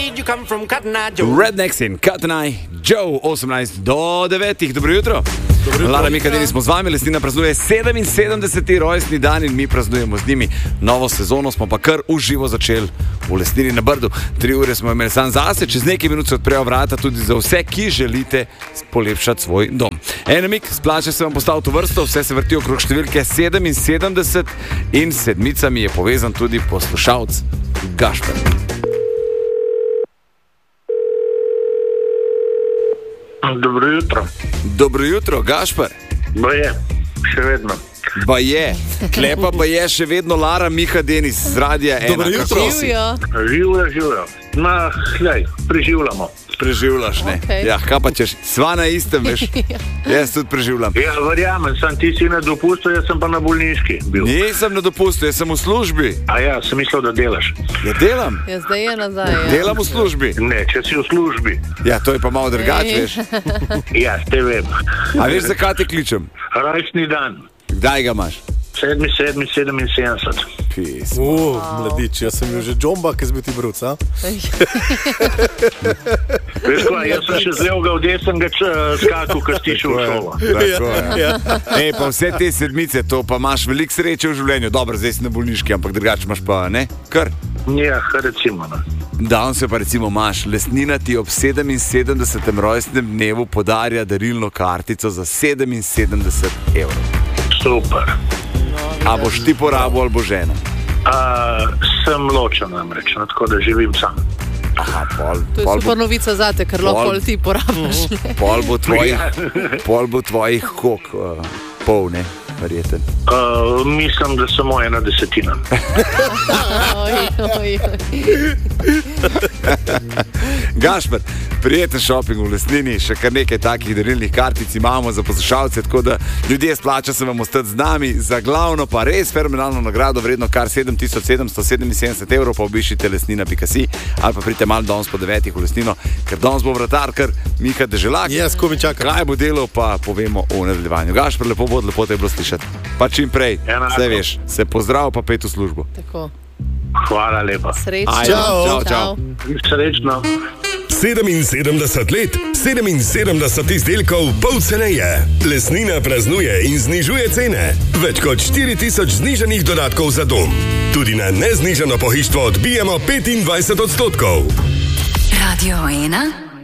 you come from Cotton Eye Joe. Rednecks in Cotton Eye Joe, 18 do 9. Dobro jutro. Lara, Mika, Denis smo z vami. Lesnina praznuje 77. rojstni dan in mi praznujemo z njimi. Novo sezono smo pa kar uživo začeli v Lesnini na Brdu. 3 ure smo imeli sam zase, čez nekaj minut se odprejo vrata tudi za vse, ki želite polepšati svoj dom. Namik, splača se vam postaviti v vrsto, vse se vrti okrog številke 77 in s sedmicami je povezan tudi poslušalec Gašper. Dobro jutro. Dobro jutro, Gašper. Baje, še vedno. Baje, klepa pa je še vedno Lara, Mika, Denis z Radija 1. Dobro jutro. Živijo. Ma, hlej, preživljamo. Preživljaš, ne? Okay. Ja, kaj pa češ? Sva na istem, veš? Jaz tudi preživljam. Ja, verjamem, sam ti si na dopustu, jaz sem pa na bolniški bil. Nisem na dopustu, jaz sem v službi. A ja, sem mislil, da delaš. Ja, delam. Ja, zdaj je nazaj. Ja. Delam v službi. Ne, če si v službi. Ja, to je pa malo drugače, veš? Ja, te vem. A veš, zakaj te kličem? Rojstni dan. Kdaj ga imaš? 7.7.77. Pismo. Mladič, jaz sem bil že džomba, ki zbi ti bruc, a? Veš kaj, jaz sem še z levega v desnega skaku, ko si šel v šolo. Tako je. Ej, pa vse te sedmice, to pa imaš veliko sreče v življenju. Dobro, zdaj si na bolniški, ampak drugače imaš pa, ne? Kar? Ja, recimo, ne. Danes se pa recimo imaš, Lesnina ti ob 77. rojstnem dnevu podarja darilno kartico za 77 evrov. Super. A boš ti porabil ali bo žena? Sem ločen namreč, tako da živim sam. Aha, To je super novica zate, ker lahko ti porabiš. Pol bo tvojih kok, pol, ne? Verjeten. Mislim, da samo 1/10. Gašper, prijeten šoping v Lesnini, še kar nekaj takih darilnih kartic imamo za poslušalce, tako da ljudje splača se vam ostati z nami, za glavno pa res fenomenalno nagrado vredno kar 7777 evrov, pa obiščite lesnina.si ali pa pridite malo danes po 9 v Lesnino, ker danes bo vratar, kar Mika Deželak. Jaz, ko mi čakam. Kaj bo delal, pa povemo v nadaljevanju. Gašper, lepo te je bilo slišati. Pa čim prej, vse veš, se pozdrav, pa pet v službo. Tako. Hvala lepa. Srečno. Čau. Srečno. 77 let, 77 izdelkov pol ceneje. Lesnina praznuje in znižuje cene. Več kot 4000 znižanih dodatkov za dom. Tudi na neznižano pohištvo odbijemo 25%. Radio 1